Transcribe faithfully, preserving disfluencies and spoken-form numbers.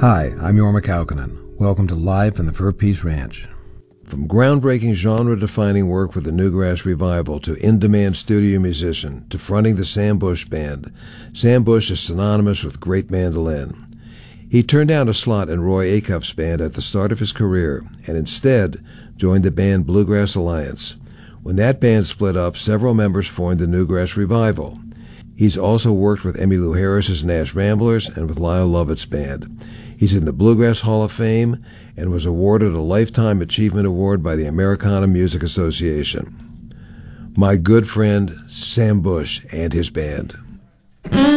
Hi, I'm Jorma Kaukonen. Welcome to Live from the Fur Peace Ranch. From groundbreaking genre-defining work with the Newgrass Revival to in-demand studio musician to fronting the Sam Bush Band, Sam Bush is synonymous with great mandolin. He turned down a slot in Roy Acuff's band at the start of his career and instead joined the band Bluegrass Alliance. When that band split up, several members formed the Newgrass Revival. He's also worked with Emmylou Harris's Nash Ramblers and with Lyle Lovett's band. He's in the Bluegrass Hall of Fame and was awarded a Lifetime Achievement Award by the Americana Music Association. My good friend Sam Bush and his band.